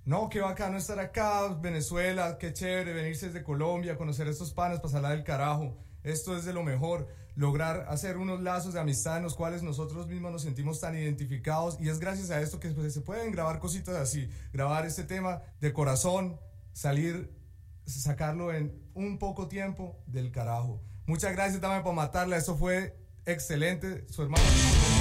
No, qué bacano estar acá, Venezuela, qué chévere venirse desde Colombia, conocer a estos panas, pasarla del carajo. Esto es de lo mejor, lograr hacer unos lazos de amistad en los cuales nosotros mismos nos sentimos tan identificados y es gracias a esto que pues, se pueden grabar cositas así, grabar este tema de corazón, sacarlo en un poco tiempo del carajo. Muchas gracias, Dame por matarla, eso fue excelente, su hermano.